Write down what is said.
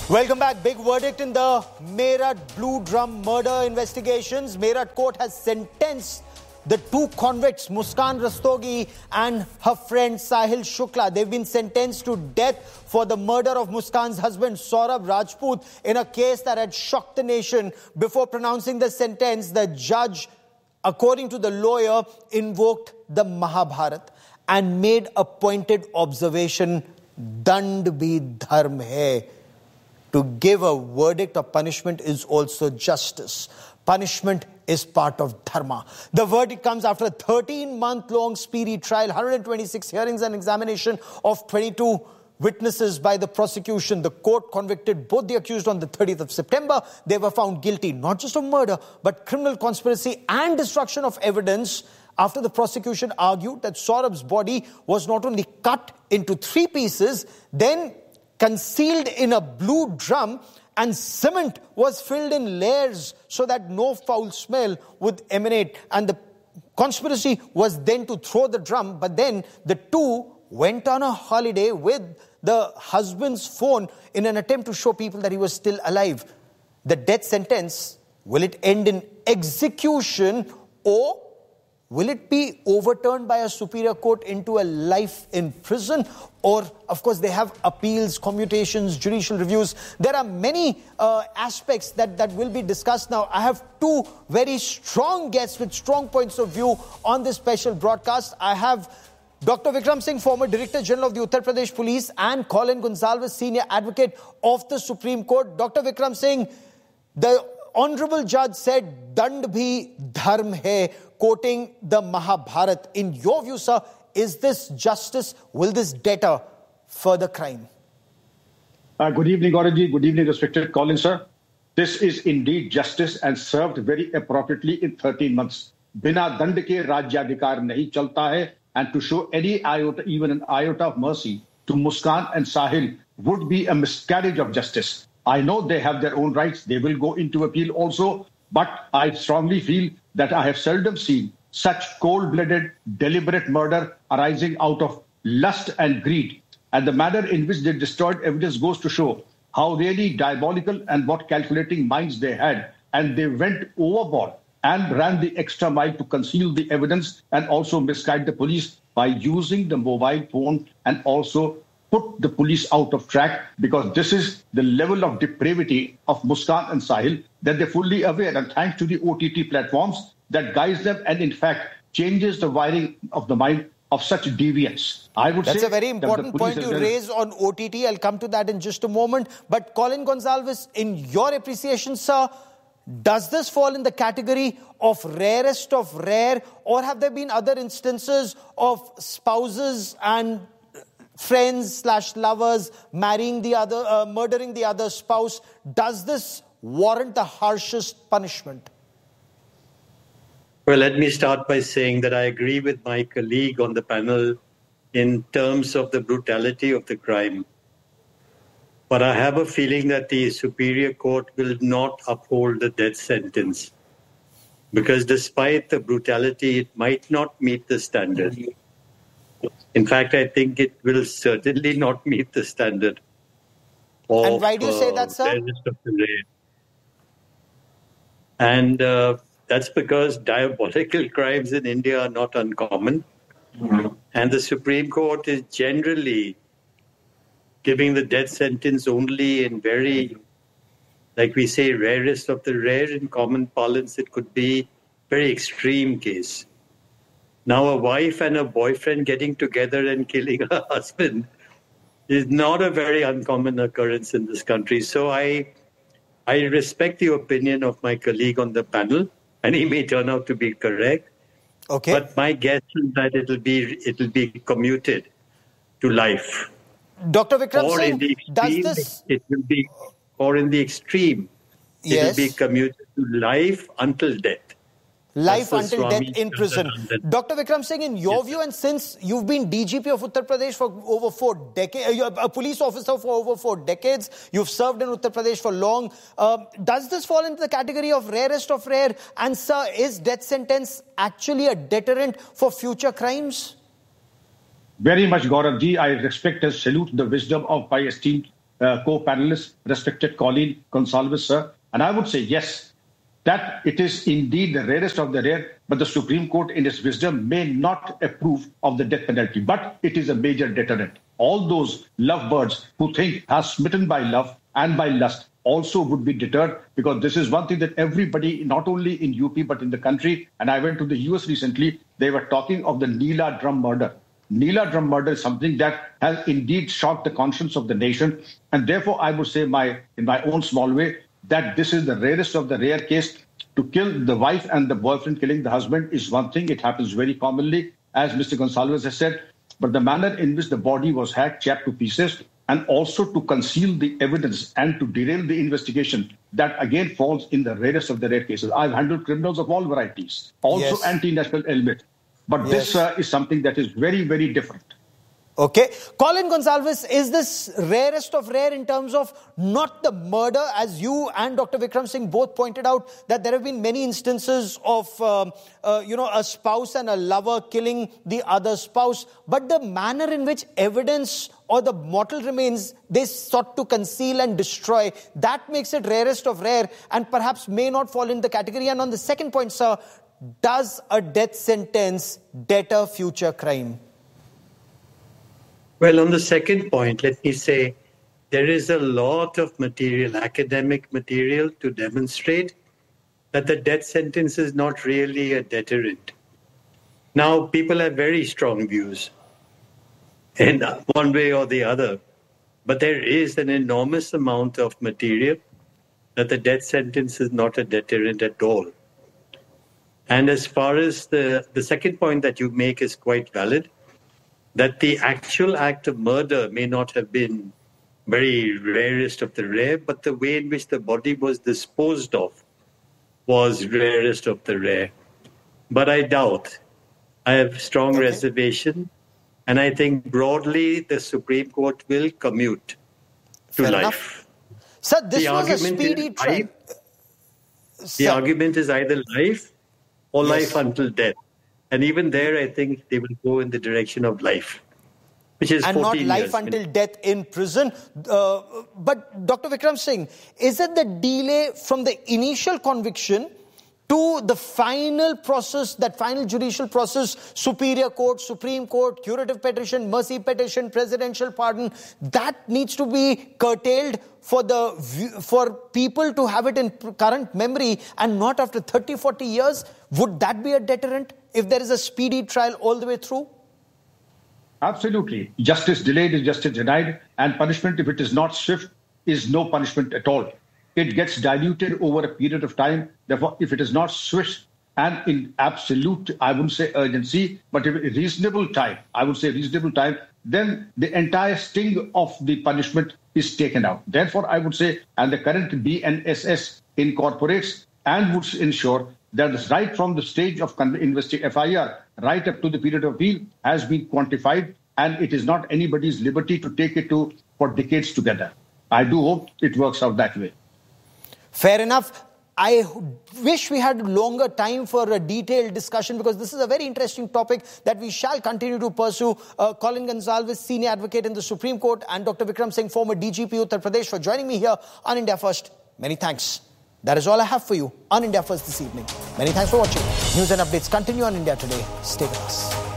Welcome back. Big verdict in the Meerut Blue Drum murder investigations. Meerut court has sentenced the two convicts, Muskan Rastogi and her friend Sahil Shukla. They've been sentenced to death for the murder of Muskan's husband, Saurabh Rajput, in a case that had shocked the nation. Before pronouncing the sentence, the judge, according to the lawyer, invoked the Mahabharata and made a pointed observation, Dand bhi dharm hai. To give a verdict of punishment is also justice. Punishment is part of dharma. The verdict comes after a 13-month-long speedy trial, 126 hearings and examination of 22 witnesses by the prosecution. The court convicted both the accused on the 30th of September. They were found guilty not just of murder, but criminal conspiracy and destruction of evidence after the prosecution argued that Saurabh's body was not only cut into 3 pieces, then concealed in a blue drum, and cement was filled in layers so that no foul smell would emanate. And the conspiracy was then to throw the drum, but then the two went on a holiday with the husband's phone in an attempt to show people that he was still alive. The death sentence, will it end in execution, or will it be overturned by a superior court into a life in prison? Or, of course, they have appeals, commutations, judicial reviews. There are many aspects that will be discussed now. I have 2 very strong guests with strong points of view on this special broadcast. I have Dr. Vikram Singh, former Director General of the Uttar Pradesh Police, and Colin Gonsalves, Senior Advocate of the Supreme Court. Dr. Vikram Singh, the Honorable Judge said, Dand bhi dharm hai, quoting the Mahabharata. In your view, sir, is this justice? Will this deter further crime? Good evening, Gaurav. Good evening, respected Colin, sir. This is indeed justice and served very appropriately in 13 months. Bina dand ke rajyadhikar nahi chalta hai, and to show any iota, even an iota of mercy to Muskan and Sahil would be a miscarriage of justice. I know they have their own rights. They will go into appeal also. But I strongly feel that I have seldom seen such cold-blooded, deliberate murder arising out of lust and greed. And the manner in which they destroyed evidence goes to show how really diabolical and what calculating minds they had. And they went overboard and ran the extra mile to conceal the evidence and also misguide the police by using the mobile phone and also put the police out of track, because this is the level of depravity of Muskan and Sahil that they're fully aware, and thanks to the OTT platforms that guides them and in fact changes the wiring of the mind of such deviants. I would That's say a very important point you raise on OTT. I'll come to that in just a moment. But Colin Gonsalves, in your appreciation, sir, does this fall in the category of rarest of rare, or have there been other instances of spouses and friends/lovers marrying the other, murdering the other spouse? Does this warrant the harshest punishment? Well, let me start by saying that I agree with my colleague on the panel in terms of the brutality of the crime. But I have a feeling that the Superior Court will not uphold the death sentence, because despite the brutality, it might not meet the standard. In fact, I think it will certainly not meet the standard of, and why do you say that, sir? And that's because diabolical crimes in India are not uncommon. And the Supreme Court is generally giving the death sentence only in very, like we say, rarest of the rare. In common parlance, it could be very extreme case. Now, a wife and a boyfriend getting together and killing her husband is not a very uncommon occurrence in this country. So I respect the opinion of my colleague on the panel, and he may turn out to be correct. Okay. But my guess is that it'll be commuted to life. Dr. Vikram Singh, does this... It will be, or in the extreme, yes, it will be commuted to life until death. Life until death in prison. Dr. Vikram Singh, in your view, and since you've been DGP of Uttar Pradesh for over 4 decades, you're a police officer for over 4 decades, you've served in Uttar Pradesh for long, does this fall into the category of rarest of rare? And sir, is death sentence actually a deterrent for future crimes? Very much, Gaurav ji. I respect and salute the wisdom of my esteemed co-panelist, respected Colleen Gonsalves, sir. And I would say, yes, that it is indeed the rarest of the rare, but the Supreme Court, in its wisdom, may not approve of the death penalty. But it is a major deterrent. All those lovebirds who think are smitten by love and by lust also would be deterred, because this is one thing that everybody, not only in UP, but in the country, and I went to the US recently, they were talking of the Neela Drum murder. Neela Drum murder is something that has indeed shocked the conscience of the nation. And therefore, I would say in my own small way, that this is the rarest of the rare case. To kill the wife and the boyfriend killing the husband is one thing. It happens very commonly, as Mr. Gonsalves has said. But the manner in which the body was hacked, chopped to pieces, and also to conceal the evidence and to derail the investigation, that again falls in the rarest of the rare cases. I've handled criminals of all varieties, also anti-national elements. But this is something that is very, very different. Okay. Colleen Gonsalves, is this rarest of rare in terms of not the murder, as you and Dr. Vikram Singh both pointed out, that there have been many instances of, a spouse and a lover killing the other spouse, but the manner in which evidence or the mortal remains they sought to conceal and destroy, that makes it rarest of rare and perhaps may not fall in the category. And on the second point, sir, does a death sentence deter future crime? Well, on the second point, let me say there is a lot of material, academic material, to demonstrate that the death sentence is not really a deterrent. Now, people have very strong views in one way or the other, but there is an enormous amount of material that the death sentence is not a deterrent at all. And as far as the second point that you make is quite valid, that the actual act of murder may not have been very rarest of the rare, but the way in which the body was disposed of was rarest of the rare. But I doubt. I have strong reservation, and I think broadly the Supreme Court will commute to Fair life. Enough. Sir, this was a speedy trial. The argument is either life or life until death. And even there, I think they will go in the direction of life, which is 14 years. And not life until death in prison. But Dr. Vikram Singh, is it the delay from the initial conviction to the final process, that final judicial process, Superior Court, Supreme Court, curative petition, mercy petition, presidential pardon, that needs to be curtailed for people to have it in current memory and not after 30, 40 years? Would that be a deterrent if there is a speedy trial all the way through? Absolutely. Justice delayed is justice denied, and punishment, if it is not swift, is no punishment at all. It gets diluted over a period of time. Therefore, if it is not swift and in absolute, I wouldn't say urgency, but if reasonable time, I would say reasonable time, then the entire sting of the punishment is taken out. Therefore, I would say, and the current BNSS incorporates and would ensure that right from the stage of investigation FIR right up to the period of appeal has been quantified, and it is not anybody's liberty to take it for decades together. I do hope it works out that way. Fair enough. I wish we had longer time for a detailed discussion, because this is a very interesting topic that we shall continue to pursue. Colleen Gonsalves, senior advocate in the Supreme Court, and Dr. Vikram Singh, former DGP Uttar Pradesh, for joining me here on India First. Many thanks. That is all I have for you on India First this evening. Many thanks for watching. News and updates continue on India Today. Stay with us.